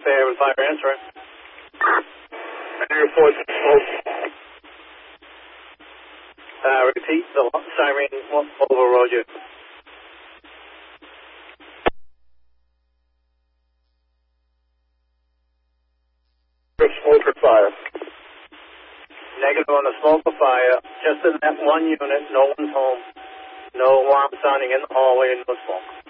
Haven Fire answering. Any reports of smoke? Repeat the siren over, Roger. Smoke or fire? Negative on the smoke or fire. Just in that one unit, no one's home. No alarm sounding in the hallway and no smoke.